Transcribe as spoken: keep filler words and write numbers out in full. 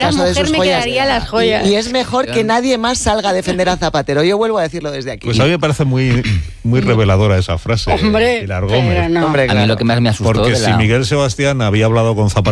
caso de sus me joyas. quedaría las joyas. Y, y es mejor que nadie más salga a defender a Zapatero. Yo vuelvo a decirlo desde aquí. Pues a mí me parece muy, muy reveladora esa frase. Hombre, Pilar Gómez. pero no. Hombre, A mí claro. lo que más me asustó Porque de si la... Miguel Sebastián había hablado con Zapatero